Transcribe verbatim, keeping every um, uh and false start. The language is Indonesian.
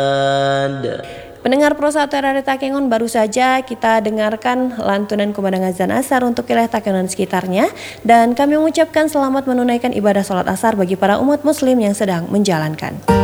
Pendengar Pro satu R R I Takengon, baru saja kita dengarkan lantunan kumandang azan asar untuk wilayah Takengon sekitarnya, dan kami mengucapkan selamat menunaikan ibadah sholat asar bagi para umat muslim yang sedang menjalankan.